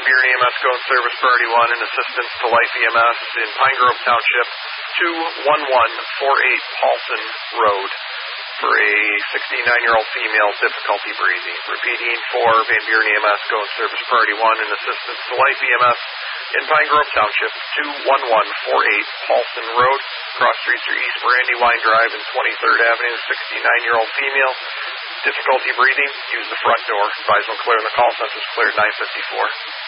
Buren EMS Go Service Priority 1 and assistance to Life EMS in Pine Grove Township, 21148 Paulson Road, for a 69-year-old female, difficulty breathing. Repeating, for Van Buren EMS Go Service Priority 1 and assistance to Life EMS in Pine Grove Township, 21148 Paulson Road, cross streets are East Brandywine Drive and 23rd Avenue, 69-year-old female, difficulty breathing, use the front door. Advise when clear, and the call census cleared 954.